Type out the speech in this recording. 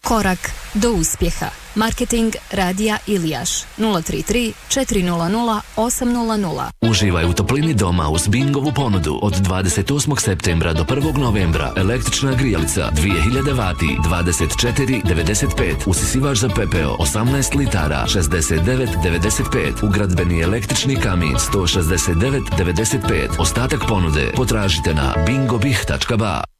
Korak do uspjeha. Marketing Radija Ilijaš 033 400 800. Uživaj u toplini doma uz Bingovu ponudu od 28. septembra do 1. novembra. Električna grijalica 2000 vati 24,95. Usisivač za pepeo 18 litara 69,95. Ugradbeni električni kamin 169,95. Ostatak ponude potražite na bingobih.ba.